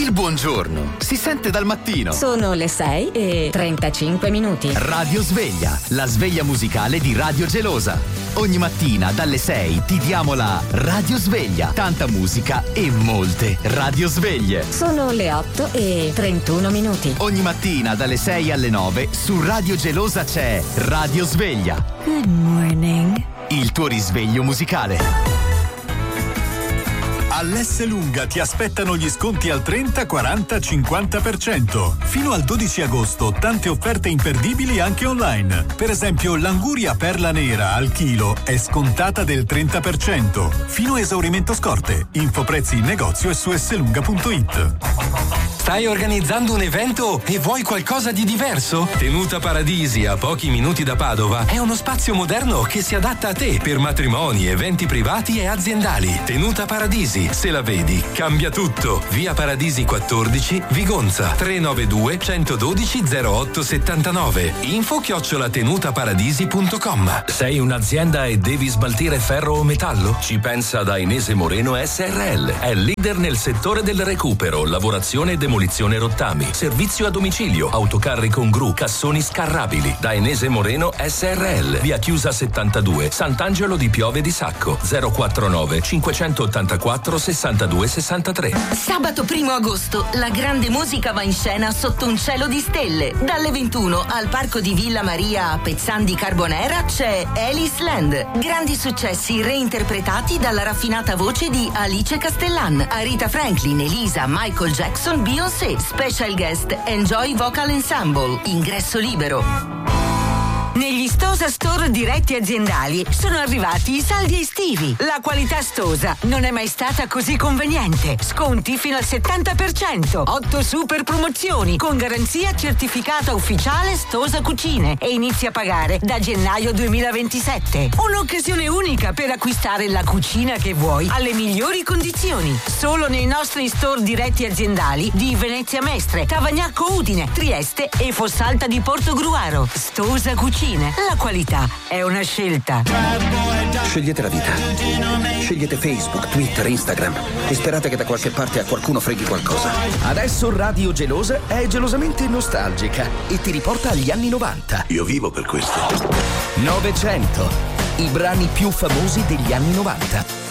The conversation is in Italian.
Il buongiorno si sente dal mattino. Sono le 6:35. Radio Sveglia, la sveglia musicale di Radio Gelosa. Ogni mattina dalle 6 ti diamo la Radio Sveglia. Tanta musica e molte radio sveglie. Sono le 8:31. Ogni mattina dalle 6 alle 9 su Radio Gelosa c'è Radio Sveglia. Good morning. Il tuo risveglio musicale. All'S Lunga ti aspettano gli sconti al 30, 40, 50%. Fino al 12 agosto tante offerte imperdibili anche online. Per esempio l'anguria perla nera al chilo è scontata del 30%. Fino a esaurimento scorte. Infoprezzi in negozio e su slunga.it. Stai organizzando un evento e vuoi qualcosa di diverso? Tenuta Paradisi, a pochi minuti da Padova, è uno spazio moderno che si adatta a te per matrimoni, eventi privati e aziendali. Tenuta Paradisi, se la vedi, cambia tutto. Via Paradisi 14, Vigonza, 392 112 0879. info@tenutaparadisi.com. Sei un'azienda e devi smaltire ferro o metallo? Ci pensa Dainese Moreno SRL. È leader nel settore del recupero, lavorazione e demolizione rottami, servizio a domicilio, autocarri con gru, cassoni scarrabili. Dainese Moreno SRL. Via Chiusa 72, Sant'Angelo di Piove di Sacco, 049 584 62 63. Sabato 1 agosto la grande musica va in scena sotto un cielo di stelle. Dalle 21 al Parco di Villa Maria a Pezzan di Carbonera c'è Alice Land. Grandi successi reinterpretati dalla raffinata voce di Alice Castellan, Aretha Franklin, Elisa, Michael Jackson, Beyoncé. Special guest Enjoy Vocal Ensemble. Ingresso libero. Negli Stosa Store diretti aziendali sono arrivati i saldi estivi. La qualità Stosa non è mai stata così conveniente. Sconti fino al 70%, 8 super promozioni con garanzia certificata ufficiale Stosa Cucine e inizi a pagare da gennaio 2027. Un'occasione unica per acquistare la cucina che vuoi alle migliori condizioni. Solo nei nostri store diretti aziendali di Venezia Mestre, Tavagnacco Udine, Trieste e Fossalta di Portogruaro. Stosa Cucine. La qualità è una scelta. Scegliete la vita. Scegliete Facebook, Twitter, Instagram e sperate che da qualche parte a qualcuno freghi qualcosa. Adesso Radio Gelosa è gelosamente nostalgica e ti riporta agli anni 90. Io vivo per questo. 900. I brani più famosi degli anni 90.